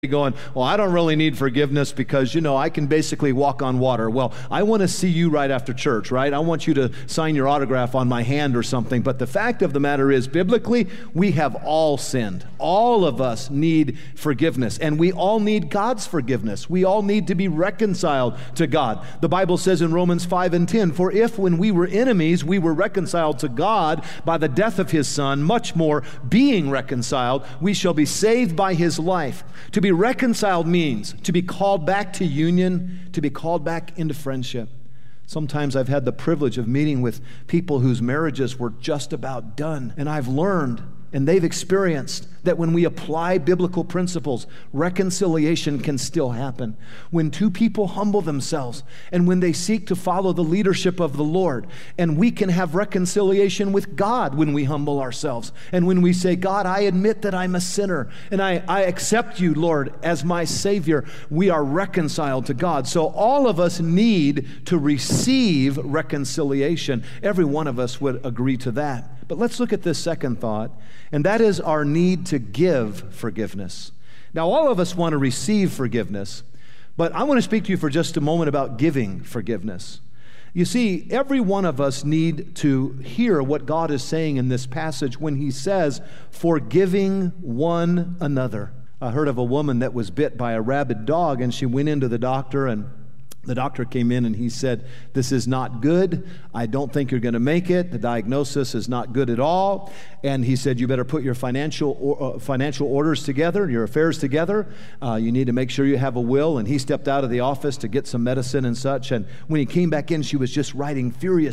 going, well, I don't really need forgiveness because, I can basically walk on water. Well, I want to see you right after church, right? I want you to sign your autograph on my hand or something. But the fact of the matter is, biblically, we have all sinned. All of us need forgiveness, and we all need God's forgiveness. We all need to be reconciled to God. The Bible says in Romans 5:10, for if when we were enemies, we were reconciled to God by the death of his Son, much more, being reconciled, we shall be saved by his life. To be reconciled means to be called back to union, to be called back into friendship. Sometimes I've had the privilege of meeting with people whose marriages were just about done, and I've learned, and they've experienced, that when we apply biblical principles, reconciliation can still happen. When two people humble themselves and when they seek to follow the leadership of the Lord, and we can have reconciliation with God when we humble ourselves. And when we say, God, I admit that I'm a sinner and I accept you, Lord, as my Savior, we are reconciled to God. So all of us need to receive reconciliation. Every one of us would agree to that. But let's look at this second thought, and that is our need to give forgiveness. Now, all of us want to receive forgiveness, but I want to speak to you for just a moment about giving forgiveness. You see, every one of us need to hear what God is saying in this passage when he says, forgiving one another. I heard of a woman that was bit by a rabid dog, and she went into the doctor, and the doctor came in and he said, this is not good. I don't think you're going to make it. The diagnosis is not good at all. And he said, you better put your financial orders together, your affairs together. You need to make sure you have a will. And he stepped out of the office to get some medicine and such. And when he came back in, she was just writing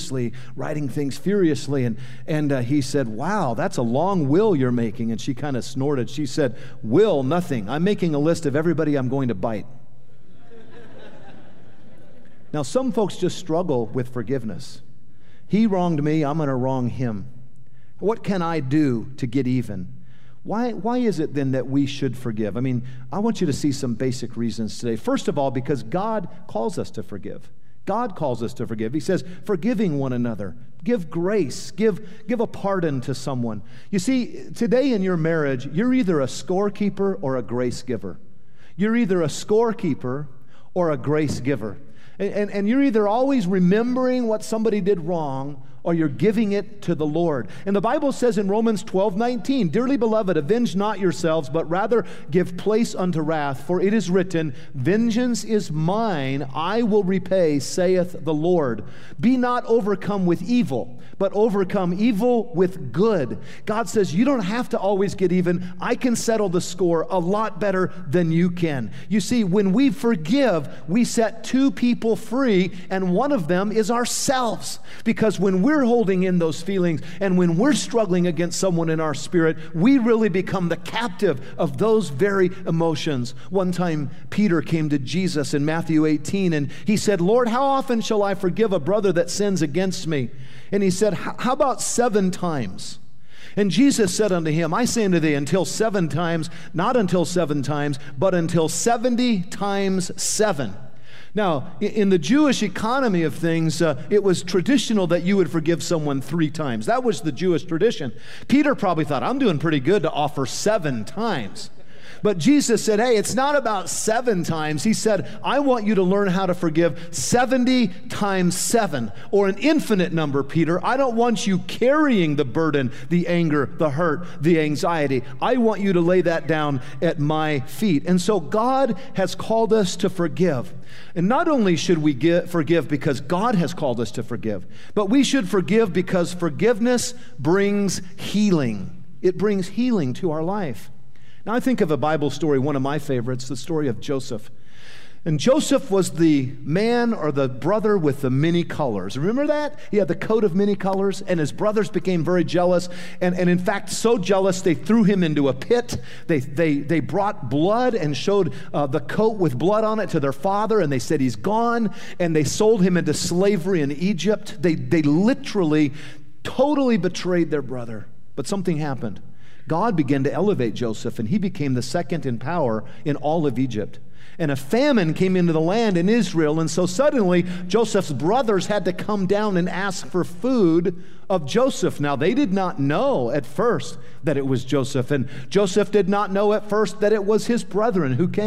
things furiously. And he said, wow, that's a long will you're making. And she kind of snorted. She said, will, nothing. I'm making a list of everybody I'm going to bite. Now, some folks just struggle with forgiveness. He wronged me, I'm going to wrong him. What can I do to get even? Why is it then that we should forgive? I mean, I want you to see some basic reasons today. First of all, because God calls us to forgive. God calls us to forgive. He says, forgiving one another. Give grace. Give a pardon to someone. You see, today in your marriage, you're either a scorekeeper or a grace giver. You're either a scorekeeper or a grace giver. And you're either always remembering what somebody did wrong or you're giving it to the Lord. And the Bible says in Romans 12:19, dearly beloved, avenge not yourselves, but rather give place unto wrath, for it is written, vengeance is mine, I will repay, saith the Lord. Be not overcome with evil, but overcome evil with good. God says, you don't have to always get even. I can settle the score a lot better than you can. You see, when we forgive, we set two people free, and one of them is ourselves. Because when we're holding in those feelings and when we're struggling against someone in our spirit, we really become the captive of those very emotions. One time, Peter came to Jesus in Matthew 18, and he said, Lord, how often shall I forgive a brother that sins against me? And he said, how about 7 times? And Jesus said unto him, I say unto thee, until 7 times, not until 7 times, but until 70 times 7. Now, in the Jewish economy of things, it was traditional that you would forgive someone 3 times. That was the Jewish tradition. Peter probably thought, I'm doing pretty good to offer 7 times. But Jesus said, hey, it's not about 7 times. He said, I want you to learn how to forgive 70 times 7, or an infinite number, Peter. I don't want you carrying the burden, the anger, the hurt, the anxiety. I want you to lay that down at my feet. And so God has called us to forgive. And not only should we forgive because God has called us to forgive, but we should forgive because forgiveness brings healing. It brings healing to our life. Now, I think of a Bible story, one of my favorites, the story of Joseph. And Joseph was the man or the brother with the many colors. Remember that? He had the coat of many colors, and his brothers became very jealous. And in fact, so jealous, they threw him into a pit. They brought blood and showed the coat with blood on it to their father, and they said he's gone. And they sold him into slavery in Egypt. They literally, totally betrayed their brother. But something happened. God began to elevate Joseph, and he became the second in power in all of Egypt. And a famine came into the land in Israel, and so suddenly Joseph's brothers had to come down and ask for food of Joseph. Now, they did not know at first that it was Joseph, and Joseph did not know at first that it was his brethren who came.